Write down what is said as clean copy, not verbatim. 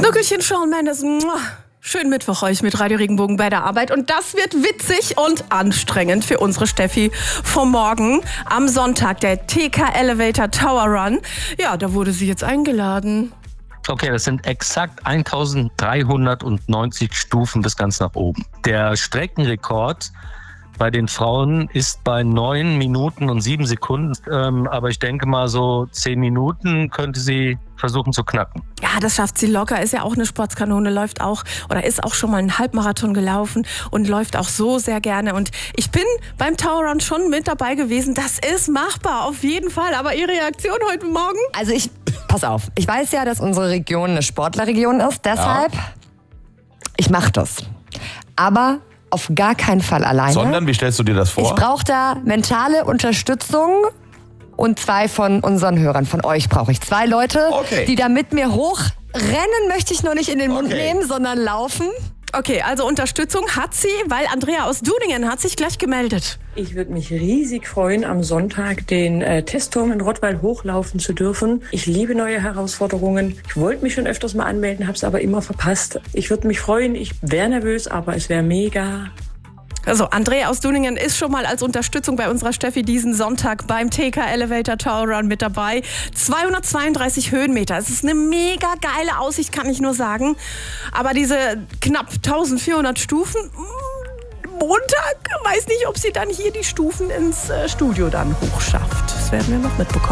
Nuckelchen Shawn Mendes. Schönen Mittwoch euch mit Radio Regenbogen bei der Arbeit. Und das wird witzig und anstrengend für unsere Steffi vom Morgen. Am Sonntag der TK Elevator Tower Run. Ja, da wurde sie jetzt eingeladen. Okay, das sind exakt 1390 Stufen bis ganz nach oben. Der Streckenrekord bei den Frauen ist bei 9 Minuten und 7 Sekunden. Aber ich denke mal, so 10 Minuten könnte sie versuchen zu knacken. Ja, das schafft sie locker. Ist ja auch eine Sportskanone, läuft auch oder ist auch schon mal einen Halbmarathon gelaufen und läuft auch so sehr gerne. Und ich bin beim Tower Run schon mit dabei gewesen. Das ist machbar, auf jeden Fall. Aber Ihre Reaktion heute Morgen? Also pass auf, ich weiß ja, dass unsere Region eine Sportlerregion ist. Deshalb, ich mache das. Aber auf gar keinen Fall alleine. Sondern, wie stellst du dir das vor? Ich brauche da mentale Unterstützung und 2 von unseren Hörern, von euch brauche ich 2 Leute, die da mit mir hochrennen, möchte ich nur nicht in den Mund nehmen, sondern laufen. Okay, also Unterstützung hat sie, weil Andrea aus Duningen hat sich gleich gemeldet. Ich würde mich riesig freuen, am Sonntag den Testturm in Rottweil hochlaufen zu dürfen. Ich liebe neue Herausforderungen. Ich wollte mich schon öfters mal anmelden, habe es aber immer verpasst. Ich würde mich freuen, ich wäre nervös, aber es wäre mega. Also Andrea aus Duningen ist schon mal als Unterstützung bei unserer Steffi diesen Sonntag beim TK Elevator Tower Run mit dabei. 232 Höhenmeter. Es ist eine mega geile Aussicht, kann ich nur sagen. Aber diese knapp 1400 Stufen, Montag, weiß nicht, ob sie dann hier die Stufen ins Studio dann hochschafft. Das werden wir noch mitbekommen.